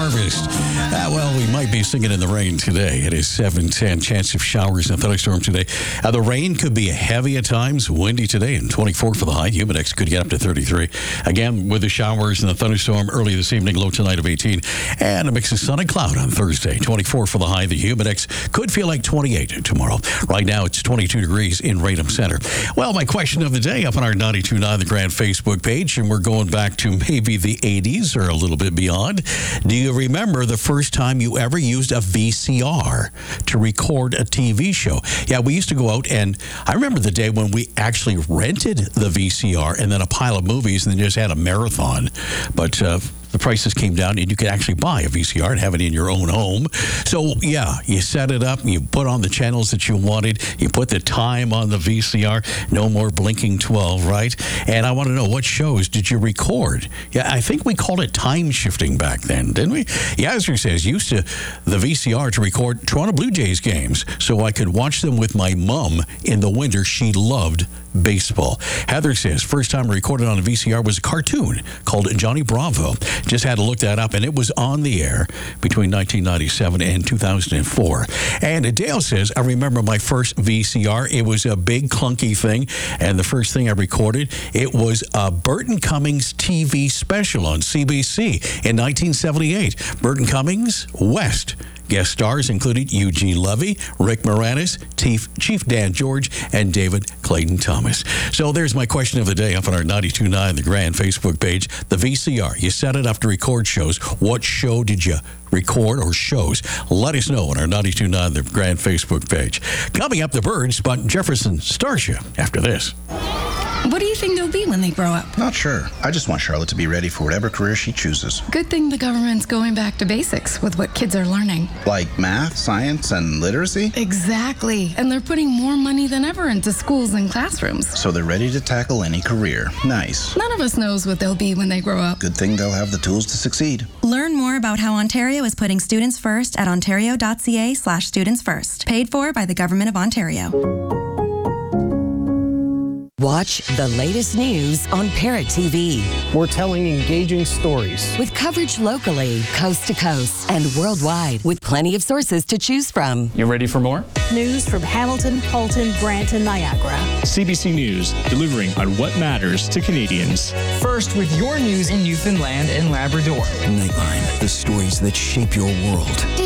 Harvest. Well, we might be singing in the rain today. It is 7:10. Chance of showers and thunderstorms today. The rain could be heavy at times, windy today, and 24 for the high. Humidex could get up to 33. Again, with the showers and the thunderstorm early this evening, low tonight of 18. And a mix of sun and cloud on Thursday. 24 for the high. The Humidex could feel like 28 tomorrow. Right now, it's 22 degrees in Radom Center. Well, my question of the day up on our 92.9 The Grand Facebook page, and we're going back to maybe the 80s or a little bit beyond. Do you remember the first time you ever used a VCR to record a TV show? Yeah, we used to go out, and I remember the day when we actually rented the VCR and then a pile of movies and then just had a marathon. But the prices came down and you could actually buy a VCR and have it in your own home. So, yeah, you set it up, you put on the channels that you wanted, you put the time on the VCR, no more blinking 12, right? And I want to know, what shows did you record? Yeah, I think we called it time shifting back then, didn't we? Yazzer says, used to the VCR to record Toronto Blue Jays games so I could watch them with my mom in the winter. She loved baseball. Heather says, first time I recorded on a VCR was a cartoon called Johnny Bravo. Just had to look that up, and it was on the air between 1997 and 2004. And Dale says, I remember my first VCR. It was a big, clunky thing, and the first thing I recorded, it was a Burton Cummings TV special on CBC in 1978. Burton Cummings, West. Guest stars included Eugene Levy, Rick Moranis, Chief Dan George, and David Clayton Thomas. So there's my question of the day up on our 92.9 The Grand Facebook page. The VCR, you set it up to record shows. What show did you record or shows? Let us know on our 92.9 The Grand Facebook page. Coming up, the Birds spot Jefferson Starship after this. What do you think they'll be when they grow up? Not sure. I just want Charlotte to be ready for whatever career she chooses. Good thing the government's going back to basics with what kids are learning. Like math, science, and literacy? Exactly. And they're putting more money than ever into schools and classrooms. So they're ready to tackle any career. Nice. None of us knows what they'll be when they grow up. Good thing they'll have the tools to succeed. Learn more about how Ontario is putting students first at ontario.ca/students first. Paid for by the Government of Ontario. Watch the latest news on Parrot TV. We're telling engaging stories. With coverage locally, coast to coast, and worldwide, with plenty of sources to choose from. You ready for more? News from Hamilton, Halton, Brant, and Niagara. CBC News, delivering on what matters to Canadians. First with your news in Newfoundland and Labrador. Nightline, the stories that shape your world.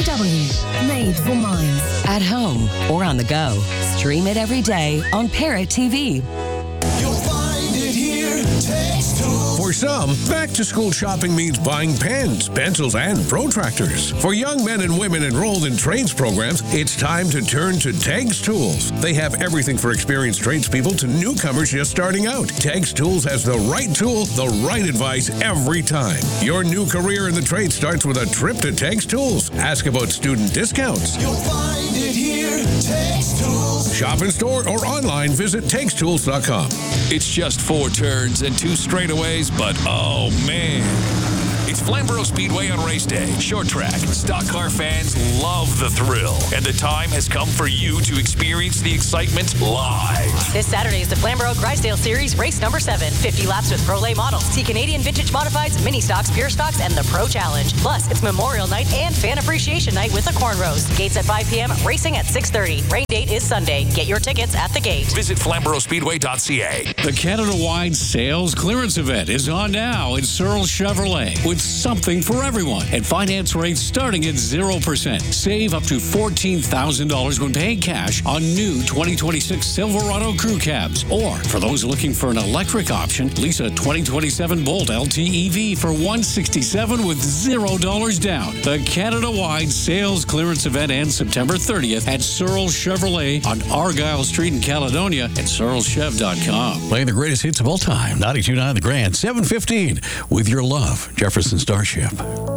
DW, made for minds. At home or on the go. Stream it every day on Parrot TV. You'll find it here. Taste Tools. For some, back-to-school shopping means buying pens, pencils, and protractors. For young men and women enrolled in trades programs, it's time to turn to Tegs Tools. They have everything for experienced tradespeople to newcomers just starting out. Tegs Tools has the right tool, the right advice every time. Your new career in the trade starts with a trip to Tegs Tools. Ask about student discounts. You'll find it here. Tegs Tools. Shop in store or online. Visit TegsTools.com. It's just 4 turns and 2 straightaways, but oh man. It's Flamborough Speedway on race day. Short track. Stock car fans love the thrill. And the time has come for you to experience the excitement live. This Saturday is the Flamborough Grisdale Series, race number 7. 50 laps with Pro Lay models. See Canadian Vintage Modifieds, Mini Stocks, Pure Stocks, and the Pro Challenge. Plus, it's Memorial Night and Fan Appreciation Night with a corn roast. Gates at 5 p.m., racing at 6:30. Rain date is Sunday. Get your tickets at the gate. Visit FlamboroughSpeedway.ca. The Canada-wide sales clearance event is on now at Searle Chevrolet with something for everyone and finance rates starting at 0%. Save up to $14,000 when paying cash on new 2026 Silverado crew cabs. Or for those looking for an electric option, lease a 2027 Bolt LTEV for $167 with $0 down. The Canada-wide sales clearance event ends September 30th at Searle Chevrolet on Argyle Street in Caledonia and searlechev.com. Playing the greatest hits of all time, 92.9 The Grand, 7:15 with your love, Jefferson Starship.